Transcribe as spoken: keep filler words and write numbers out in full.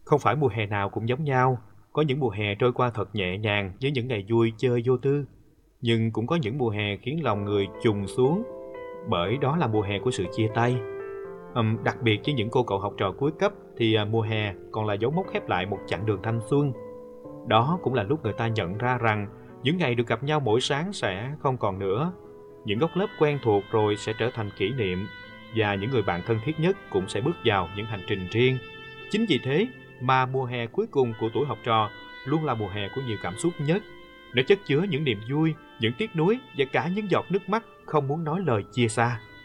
Không phải mùa hè nào cũng giống nhau, có những mùa hè trôi qua thật nhẹ nhàng với những ngày vui chơi vô tư, nhưng cũng có những mùa hè khiến lòng người trùng xuống, bởi đó là mùa hè của sự chia tay. Ừm, đặc biệt với những cô cậu học trò cuối cấp thì à, mùa hè còn là dấu mốc khép lại một chặng đường thanh xuân. Đó cũng là lúc người ta nhận ra rằng những ngày được gặp nhau mỗi sáng sẽ không còn nữa. Những góc lớp quen thuộc rồi sẽ trở thành kỷ niệm, và những người bạn thân thiết nhất cũng sẽ bước vào những hành trình riêng. Chính vì thế mà mùa hè cuối cùng của tuổi học trò luôn là mùa hè của nhiều cảm xúc nhất. Nó chất chứa những niềm vui, những tiếc nuối và cả những giọt nước mắt không muốn nói lời chia xa.